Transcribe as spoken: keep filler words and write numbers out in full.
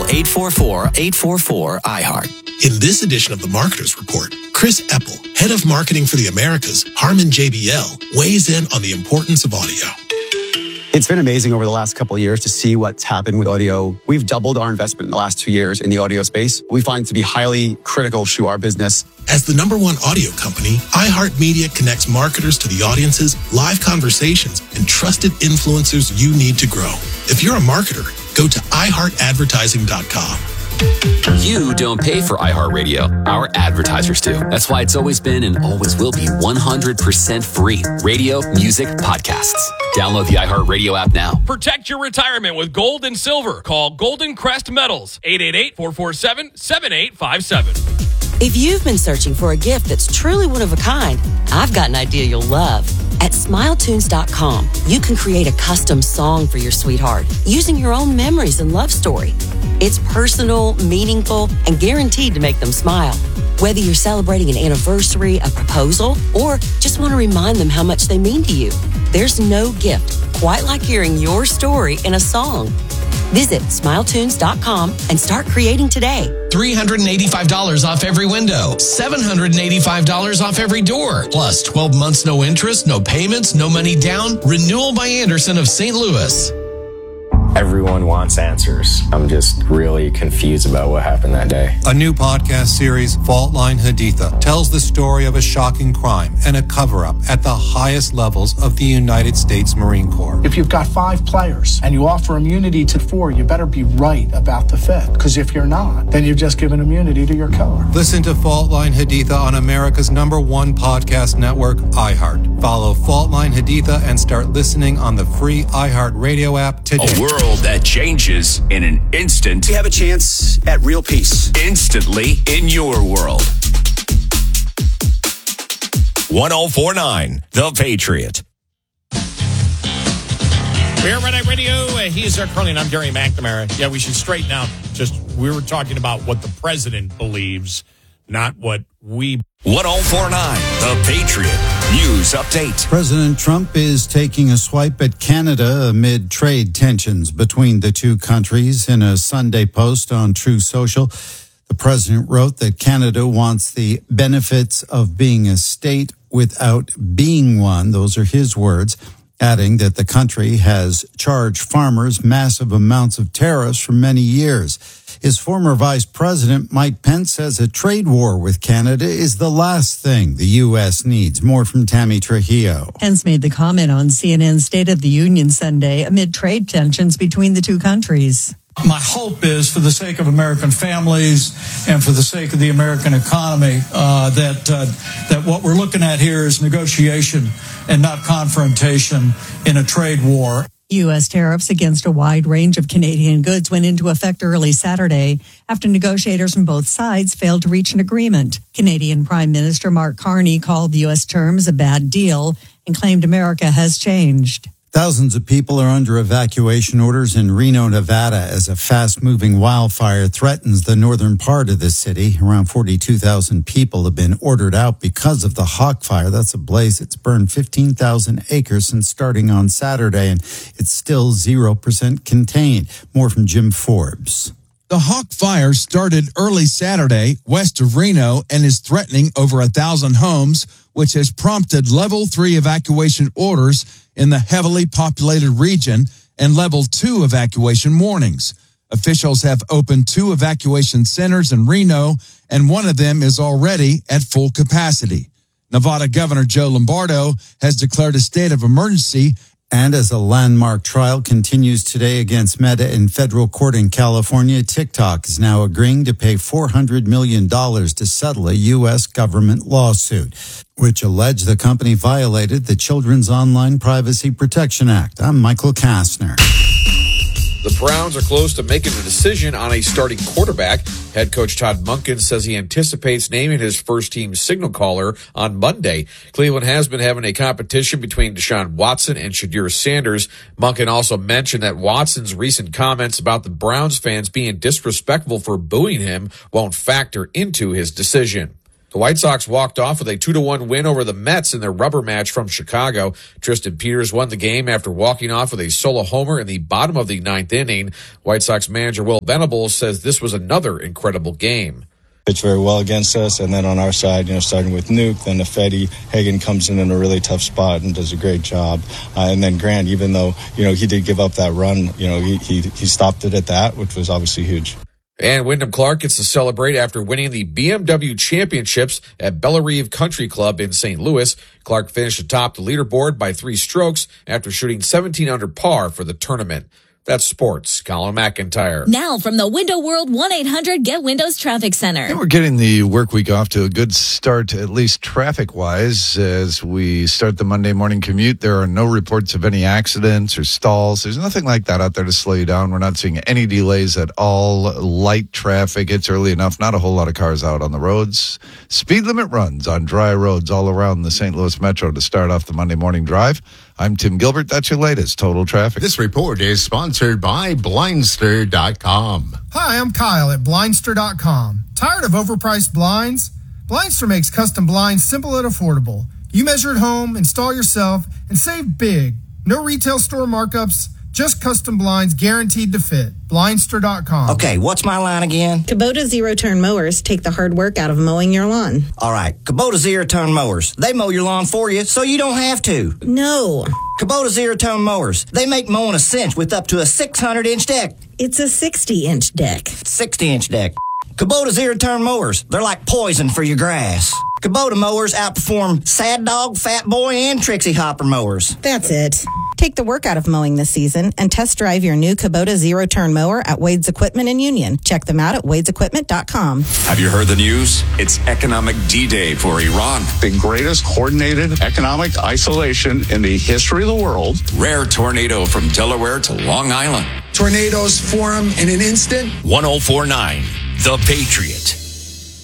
eight four four, eight four four, I heart. In this edition of the Marketers Report, Chris Eppel, head of marketing for the Americas, Harman J B L, weighs in on the importance of audio. It's been amazing over the last couple of years to see what's happened with audio. We've doubled our investment in the last two years in the audio space. We find it to be highly critical to our business. As the number one audio company, iHeartMedia connects marketers to the audiences, live conversations, and trusted influencers you need to grow. If you're a marketer, go to i heart advertising dot com. You don't pay for iHeartRadio. Our advertisers do. That's why it's always been and always will be one hundred percent free. Radio, music, podcasts. Download the iHeartRadio app now. Protect your retirement with gold and silver. Call Golden Crest Metals. eight eight eight, four four seven, seven eight five seven. If you've been searching for a gift that's truly one of a kind, I've got an idea you'll love. At smile tunes dot com, you can create a custom song for your sweetheart using your own memories and love story. It's personal, meaningful, and guaranteed to make them smile. Whether you're celebrating an anniversary, a proposal, or just want to remind them how much they mean to you, there's no gift quite like hearing your story in a song. Visit smile tunes dot com and start creating today. three hundred eighty-five dollars off every window, seven hundred eighty-five dollars off every door, plus twelve months no interest, no payments, no money down. Renewal by Anderson of Saint Louis. Everyone wants answers. I'm just really confused about what happened that day. A new podcast series, Fault Line Haditha, tells the story of a shocking crime and a cover-up at the highest levels of the United States Marine Corps. If you've got five players and you offer immunity to four, you better be right about the fifth. Because if you're not, then you've just given immunity to your killer. Listen to Fault Line Haditha on America's number one podcast network, iHeart. Follow Fault Line Haditha and start listening on the free iHeart Radio app today. A world that changes in an instant. We have a chance at real peace. Instantly in your world. one oh four point nine, The Patriot. We're Red Eye Radio. He is Eric Carly, and I'm Gary McNamara. Yeah, we should straighten out. Just, we were talking about what the president believes, not what we. one oh four point nine, The Patriot. News update. President Trump is taking a swipe at Canada amid trade tensions between the two countries. In a Sunday post on True Social, the president wrote that Canada wants the benefits of being a state without being one. Those are his words, adding that the country has charged farmers massive amounts of tariffs for many years. His former vice president, Mike Pence, says a trade war with Canada is the last thing the U S needs. More from Tammy Trujillo. Pence made the comment on C N N's State of the Union Sunday amid trade tensions between the two countries. My hope is, for the sake of American families and for the sake of the American economy, uh, that uh, that what we're looking at here is negotiation and not confrontation in a trade war. U S tariffs against a wide range of Canadian goods went into effect early Saturday after negotiators from both sides failed to reach an agreement. Canadian Prime Minister Mark Carney called the U S terms a bad deal and claimed America has changed. Thousands of people are under evacuation orders in Reno, Nevada, as a fast-moving wildfire threatens the northern part of the city. Around forty-two thousand people have been ordered out because of the Hawk Fire. That's a blaze. It's burned fifteen thousand acres since starting on Saturday, and it's still zero percent contained. More from Jim Forbes. The Hawk Fire started early Saturday west of Reno and is threatening over a thousand homes, which has prompted level three evacuation orders in the heavily populated region and level two evacuation warnings. Officials have opened two evacuation centers in Reno, and one of them is already at full capacity. Nevada Governor Joe Lombardo has declared a state of emergency. And as a landmark trial continues today against Meta in federal court in California, TikTok is now agreeing to pay four hundred million dollars to settle a U S government lawsuit, which alleged the company violated the Children's Online Privacy Protection Act. I'm Michael Kastner. The Browns are close to making a decision on a starting quarterback. Head coach Todd Monken says he anticipates naming his first team signal caller on Monday. Cleveland has been having a competition between Deshaun Watson and Shadir Sanders. Monken also mentioned that Watson's recent comments about the Browns fans being disrespectful for booing him won't factor into his decision. The White Sox walked off with a two to one win over the Mets in their rubber match from Chicago. Tristan Peters won the game after walking off with a solo homer in the bottom of the ninth inning. White Sox manager Will Venables says this was another incredible game. Pitched very well against us, and then on our side, you know, starting with Nuke, then Nafedi, Hagen comes in in a really tough spot and does a great job. Uh, and then Grant, even though, you know, he did give up that run, you know, he, he, he stopped it at that, which was obviously huge. And Wyndham Clark gets to celebrate after winning the B M W Championships at Bellerive Country Club in Saint Louis. Clark finished atop the leaderboard by three strokes after shooting seventeen under par for the tournament. That's sports. Colin McIntyre. Now from the Window World one eight hundred Get Windows Traffic Center. And we're getting the work week off to a good start, at least traffic-wise. As we start the Monday morning commute, there are no reports of any accidents or stalls. There's nothing like that out there to slow you down. We're not seeing any delays at all. Light traffic. It's early enough. Not a whole lot of cars out on the roads. Speed limit runs on dry roads all around the Saint Louis Metro to start off the Monday morning drive. I'm Tim Gilbert. That's your latest Total Traffic. This report is sponsored by Blindster dot com. Hi, I'm Kyle at Blindster dot com. Tired of overpriced blinds? Blindster makes custom blinds simple and affordable. You measure at home, install yourself, and save big. No retail store markups, just custom blinds guaranteed to fit. Blindster dot com. Okay, what's my line again? Kubota zero-turn mowers take the hard work out of mowing your lawn. All right, Kubota zero-turn mowers. They mow your lawn for you, so you don't have to. No. Kubota zero-turn mowers. They make mowing a cinch with up to a six hundred inch deck. It's a sixty inch deck. sixty inch deck. Kubota zero-turn mowers. They're like poison for your grass. Kubota mowers outperform Sad Dog, Fat Boy, and Trixie Hopper mowers. That's it. Take the work out of mowing this season and test drive your new Kubota zero-turn mower at Wade's Equipment in Union. Check them out at wades equipment dot com. Have you heard the news? It's economic D-Day for Iran. The greatest coordinated economic isolation in the history of the world. Rare tornado from Delaware to Long Island. Tornadoes form in an instant. one oh four point nine The Patriot.